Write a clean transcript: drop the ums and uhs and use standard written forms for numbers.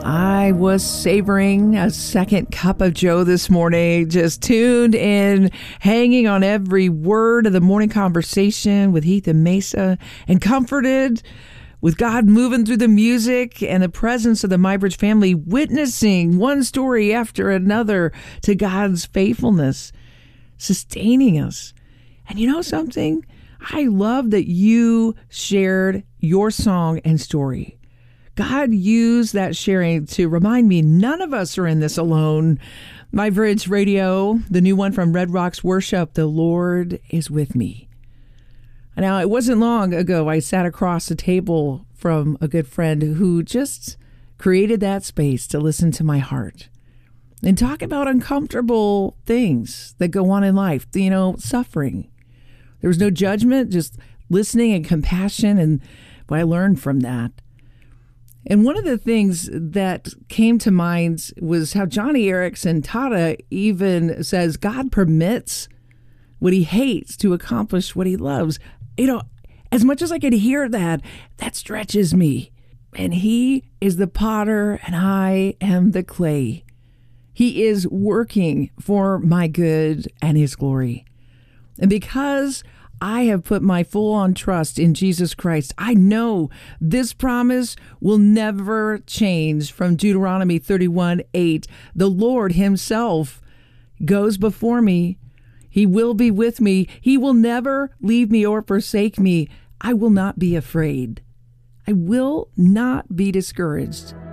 I was savoring a second cup of Joe this morning, just tuned in, hanging on every word of the morning conversation with Heath and Mesa, and comforted with God moving through the music and the presence of the MyBridge family, witnessing one story after another to God's faithfulness, sustaining us. And you know something? I love that you shared your song and story. God used that sharing to remind me none of us are in this alone. MyBridge Radio, the new one from Red Rocks Worship, the Lord is with me. Now, it wasn't long ago I sat across the table from a good friend who just created that space to listen to my heart and talk about uncomfortable things that go on in life, suffering. There was no judgment, just listening and compassion, and what I learned from that. And one of the things that came to mind was how Johnny Erickson Tada even says God permits what he hates to accomplish what he loves. As much as I could hear that, that stretches me. And he is the potter and I am the clay. He is working for my good and his glory. And because I have put my full-on trust in Jesus Christ, I know this promise will never change from Deuteronomy 31:8. The Lord himself goes before me. He will be with me. He will never leave me or forsake me. I will not be afraid. I will not be discouraged.